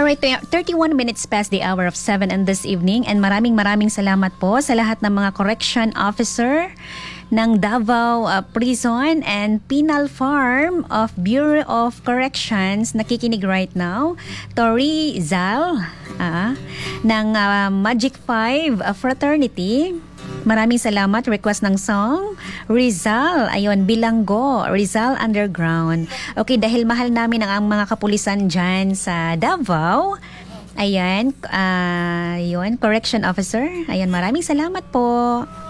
Alright, 31 minutes past the hour of 7 and this evening, and maraming salamat po sa lahat ng mga correction officer ng Davao Prison and Penal Farm of Bureau of Corrections nakikinig right now. Tori Zal ng Magic 5 Fraternity. Maraming salamat. Request ng song. Rizal. Ayun, Bilanggo. Rizal Underground. Okay, dahil mahal namin ang mga kapulisan dyan sa Davao. Ayan, yun, correction officer. Ayan, maraming salamat po.